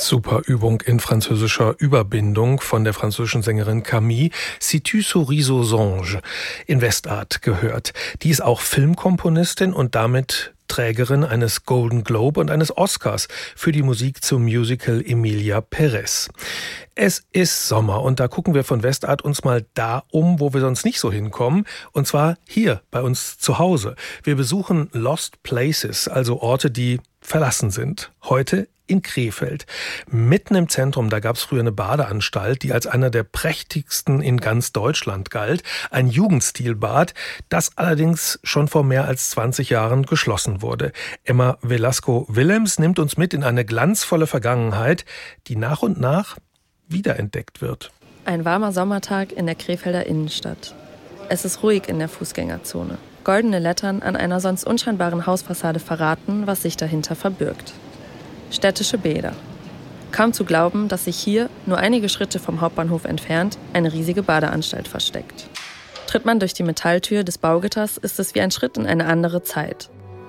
Super Übung in französischer Überbindung von der französischen Sängerin Camille. Si tu souris aux anges in Westart gehört. Die ist auch Filmkomponistin und damit Trägerin eines Golden Globe und eines Oscars für die Musik zum Musical Emilia Pérez. Es ist Sommer und da gucken wir von Westart uns mal da um, wo wir sonst nicht so hinkommen. Und zwar hier bei uns zu Hause. Wir besuchen Lost Places, also Orte, die verlassen sind. Heute in Krefeld. Mitten im Zentrum, da gab es früher eine Badeanstalt, die als einer der prächtigsten in ganz Deutschland galt. Ein Jugendstilbad, das allerdings schon vor mehr als 20 Jahren geschlossen wurde. Emma Velasco-Willems nimmt uns mit in eine glanzvolle Vergangenheit, die nach und nach wiederentdeckt wird. Ein warmer Sommertag in der Krefelder Innenstadt. Es ist ruhig in der Fußgängerzone. Goldene Lettern an einer sonst unscheinbaren Hausfassade verraten, was sich dahinter verbirgt. Städtische Bäder. Kaum zu glauben, dass sich hier, nur einige Schritte vom Hauptbahnhof entfernt, eine riesige Badeanstalt versteckt. Tritt man durch die Metalltür des Baugitters, ist es wie ein Schritt in eine andere Zeit.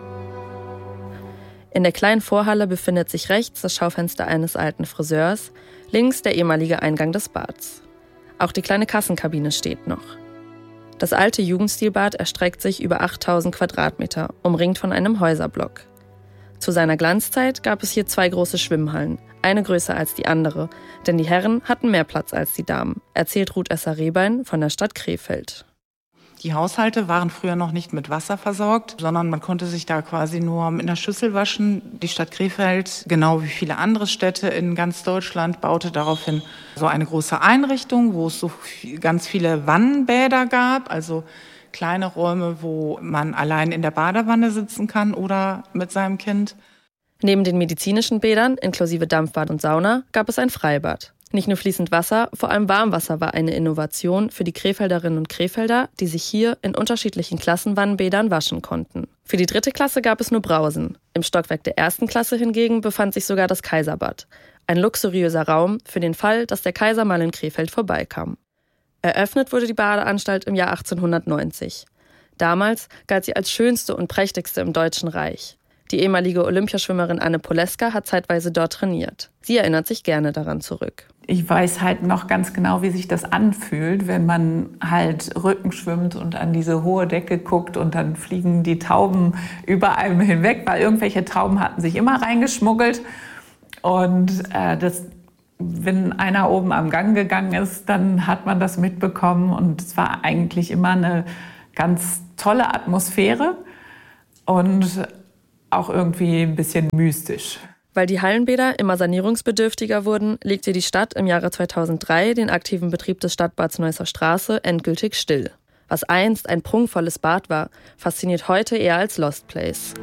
In der kleinen Vorhalle befindet sich rechts das Schaufenster eines alten Friseurs, links der ehemalige Eingang des Bads. Auch die kleine Kassenkabine steht noch. Das alte Jugendstilbad erstreckt sich über 8000 Quadratmeter, umringt von einem Häuserblock. Zu seiner Glanzzeit gab es hier 2 große Schwimmhallen, eine größer als die andere, denn die Herren hatten mehr Platz als die Damen, erzählt Ruth Esser-Rehbein von der Stadt Krefeld. Die Haushalte waren früher noch nicht mit Wasser versorgt, sondern man konnte sich da quasi nur mit einer Schüssel waschen. Die Stadt Krefeld, genau wie viele andere Städte in ganz Deutschland, baute daraufhin so eine große Einrichtung, wo es ganz viele Wannenbäder gab, also kleine Räume, wo man allein in der Badewanne sitzen kann oder mit seinem Kind. Neben den medizinischen Bädern, inklusive Dampfbad und Sauna, gab es ein Freibad. Nicht nur fließend Wasser, vor allem Warmwasser war eine Innovation für die Krefelderinnen und Krefelder, die sich hier in unterschiedlichen Klassenwannenbädern waschen konnten. Für die 3. Klasse gab es nur Brausen. Im Stockwerk der 1. Klasse hingegen befand sich sogar das Kaiserbad. Ein luxuriöser Raum für den Fall, dass der Kaiser mal in Krefeld vorbeikam. Eröffnet wurde die Badeanstalt im Jahr 1890. Damals galt sie als schönste und prächtigste im Deutschen Reich. Die ehemalige Olympiaschwimmerin Anne Poleska hat zeitweise dort trainiert. Sie erinnert sich gerne daran zurück. Ich weiß halt noch ganz genau, wie sich das anfühlt, wenn man halt Rücken schwimmt und an diese hohe Decke guckt und dann fliegen die Tauben über einem hinweg, weil irgendwelche Tauben hatten sich immer reingeschmuggelt. Und wenn einer oben am Gang gegangen ist, dann hat man das mitbekommen und es war eigentlich immer eine ganz tolle Atmosphäre und auch irgendwie ein bisschen mystisch. Weil die Hallenbäder immer sanierungsbedürftiger wurden, legte die Stadt im Jahre 2003 den aktiven Betrieb des Stadtbads Neusser Straße endgültig still. Was einst ein prunkvolles Bad war, fasziniert heute eher als Lost Place.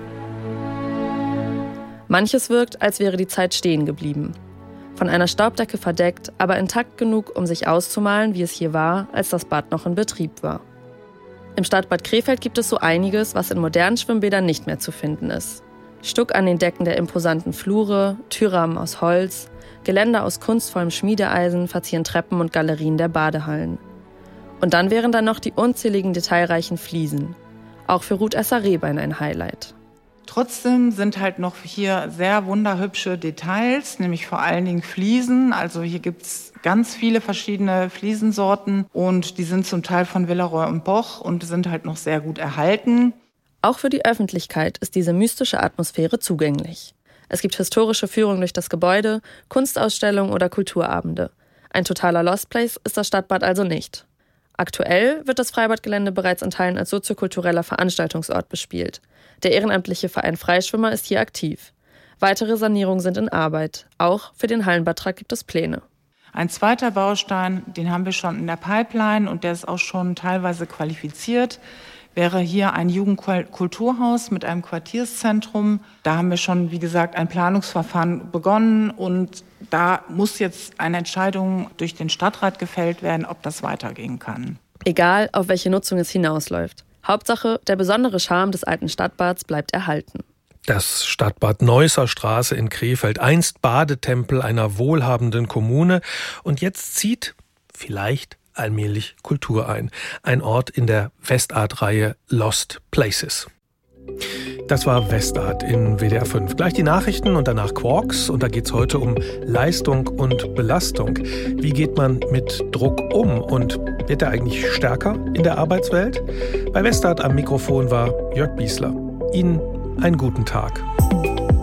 Manches wirkt, als wäre die Zeit stehen geblieben. Von einer Staubdecke verdeckt, aber intakt genug, um sich auszumalen, wie es hier war, als das Bad noch in Betrieb war. Im Stadtbad Krefeld gibt es so einiges, was in modernen Schwimmbädern nicht mehr zu finden ist. Stuck an den Decken der imposanten Flure, Türrahmen aus Holz, Geländer aus kunstvollem Schmiedeeisen verzieren Treppen und Galerien der Badehallen. Und dann wären da noch die unzähligen detailreichen Fliesen. Auch für Ruth Esser-Rehbein ein Highlight. Trotzdem sind halt noch hier sehr wunderhübsche Details, nämlich vor allen Dingen Fliesen. Also hier gibt's ganz viele verschiedene Fliesensorten und die sind zum Teil von Villeroy und Boch und sind halt noch sehr gut erhalten. Auch für die Öffentlichkeit ist diese mystische Atmosphäre zugänglich. Es gibt historische Führungen durch das Gebäude, Kunstausstellungen oder Kulturabende. Ein totaler Lost Place ist das Stadtbad also nicht. Aktuell wird das Freibadgelände bereits in Teilen als soziokultureller Veranstaltungsort bespielt. Der ehrenamtliche Verein Freischwimmer ist hier aktiv. Weitere Sanierungen sind in Arbeit. Auch für den Hallenbadtrakt gibt es Pläne. Ein zweiter Baustein, den haben wir schon in der Pipeline und der ist auch schon teilweise qualifiziert, wäre hier ein Jugendkulturhaus mit einem Quartierszentrum. Da haben wir schon, wie gesagt, ein Planungsverfahren begonnen und da muss jetzt eine Entscheidung durch den Stadtrat gefällt werden, ob das weitergehen kann. Egal, auf welche Nutzung es hinausläuft. Hauptsache, der besondere Charme des alten Stadtbads bleibt erhalten. Das Stadtbad Neusser Straße in Krefeld, einst Badetempel einer wohlhabenden Kommune. Und jetzt zieht vielleicht allmählich Kultur ein. Ein Ort in der Westart-Reihe Lost Places. Das war Westart in WDR 5. Gleich die Nachrichten und danach Quarks. Und da geht es heute um Leistung und Belastung. Wie geht man mit Druck um? Und wird er eigentlich stärker in der Arbeitswelt? Bei Westart am Mikrofon war Jörg Biesler. Ihnen einen guten Tag.